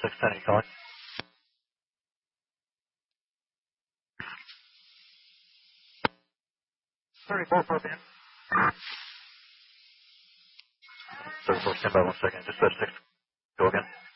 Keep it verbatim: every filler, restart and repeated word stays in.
six ten, you calling? thirty-four, four P M. thirty-four, stand by one second. Dispatch six, go again.